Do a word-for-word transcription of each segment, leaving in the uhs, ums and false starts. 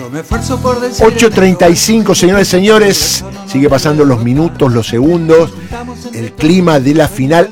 ocho treinta y cinco, señores y señores. Sigue pasando los minutos, los segundos. El clima de la final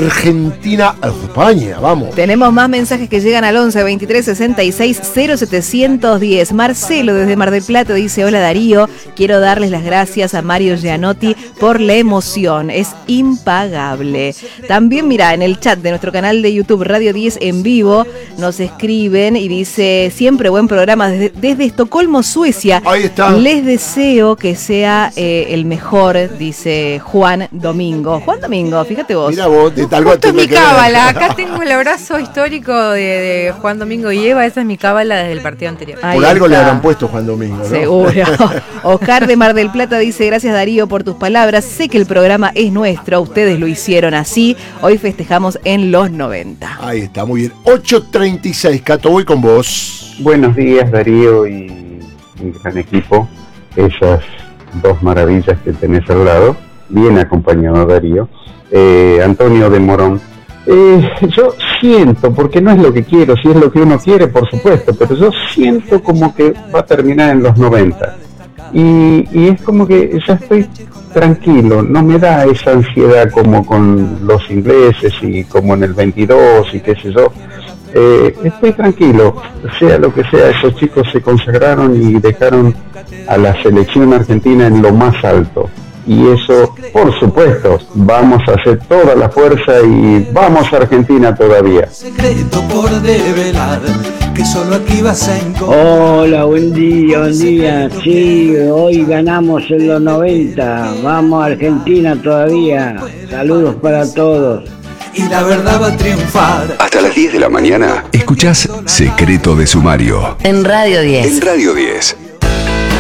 Argentina-España. Vamos. Tenemos más mensajes que llegan al once veintitrés sesenta y seis cero setecientos diez. Marcelo desde Mar del Plata dice: hola Darío, quiero darles las gracias a Mario Gianotti por la emoción. Es impagable. También, mira, en el chat de nuestro canal de YouTube Radio diez en vivo nos escriben y dice: siempre buen programa desde, desde Estocolmo, Suecia. Ahí está. Les deseo que sea eh, el mejor, dice Juan Domingo. Juan Domingo, fíjate vos. Mira vos, de tal Justo es mi cábala. Acá tengo el abrazo histórico de, de Juan Domingo y Eva. Esa es mi cábala desde el partido anterior. Ahí por algo está. Le habrán puesto Juan Domingo, ¿no? Seguro. Oscar de Mar del Plata dice: gracias Darío por tus palabras. Sé que el programa es nuestro. Ustedes lo hicieron así. Hoy festejamos en los noventa. Ahí está, muy bien. ocho treinta y seis, Cato, voy con vos. Buenos días, Darío y mi gran equipo. Esas dos maravillas que tenés al lado. Bien acompañado, Darío. Eh, Antonio de Morón. Eh, yo siento, porque no es lo que quiero, si es lo que uno quiere, por supuesto, pero yo siento como que va a terminar en los noventa. Y, y es como que ya estoy tranquilo, no me da esa ansiedad como con los ingleses y como en el veintidós y qué sé yo. Eh, estoy tranquilo, sea lo que sea, esos chicos se consagraron y dejaron a la selección argentina en lo más alto. Y eso, por supuesto, vamos a hacer toda la fuerza y vamos a Argentina todavía. Secreto por develar, que solo aquí vas a encontrar. Hola, buen día, buen día. Sí, hoy ganamos en los noventa. Vamos a Argentina todavía. Saludos para todos. Y la verdad va a triunfar. Hasta las diez de la mañana, escuchás Secreto de Sumario. En Radio diez. En Radio diez.